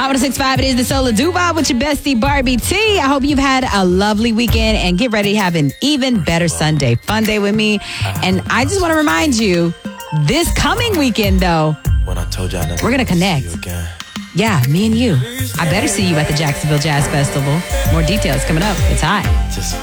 106.5, it is the Solar Duval with your bestie, Barbie T. I hope you've had a lovely weekend and get ready to have an even better Sunday. Fun day with me. And I just want to remind you, this coming weekend, though, we're going to connect. Yeah, me and you. I better see you at the Jacksonville Jazz Festival. More details coming up. It's hot.